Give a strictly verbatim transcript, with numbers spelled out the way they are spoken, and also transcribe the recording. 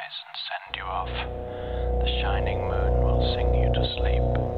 and send you off. The shining moon will sing you to sleep.